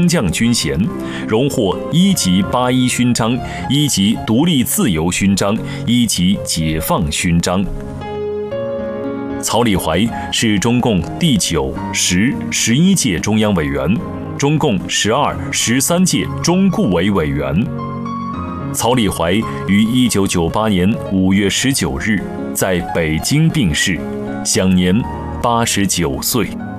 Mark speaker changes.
Speaker 1: 中将军衔，荣获1级八一勋章、1级独立自由勋章、1级解放勋章。曹礼怀是中共第9、10、11届中央委员，中共12、13届中顾委委员。曹礼怀于1998年5月19日在北京病逝，享年89岁。